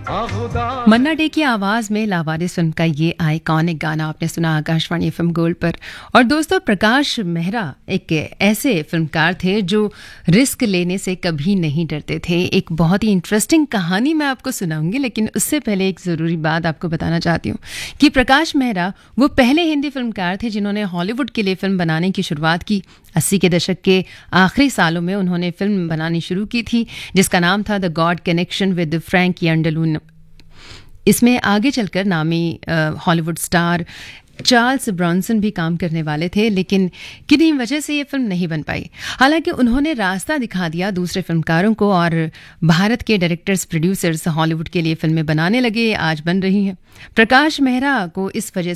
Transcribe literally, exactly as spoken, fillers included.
मन्ना day की आवाज में लावारिस फिल्म का ये आइकॉनिक गाना आपने सुना आकाशवाणी एफएम गोल्ड पर। और दोस्तों, प्रकाश मेहरा एक ऐसे फिल्मकार थे जो रिस्क लेने से कभी नहीं डरते थे। एक बहुत ही इंटरेस्टिंग कहानी मैं आपको सुनाऊंगी, लेकिन उससे पहले एक ज़रूरी बात आपको बताना चाहती हूँ कि प्रकाश मेहरा वो पहले हिंदी फिल्मकार थे जिन्होंने हॉलीवुड के लिए फिल्म बनाने की शुरुआत की। अस्सी के दशक के आखिरी सालों में उन्होंने फिल्म बनानी शुरू की थी जिसका नाम था the God connection with Frank यंडलून। इसमें आगे चलकर नामी हॉलीवुड स्टार चार्ल्स ब्रॉनसन भी काम करने वाले थे, लेकिन किन्हीं वजह से ये फिल्म नहीं बन पाई। हालांकि उन्होंने रास्ता दिखा दिया दूसरे फिल्मकारों को और भारत के डायरेक्टर्स प्रोड्यूसर्स हॉलीवुड के लिए फिल्में बनाने लगे, आज बन रही हैं। प्रकाश मेहरा को इस वजह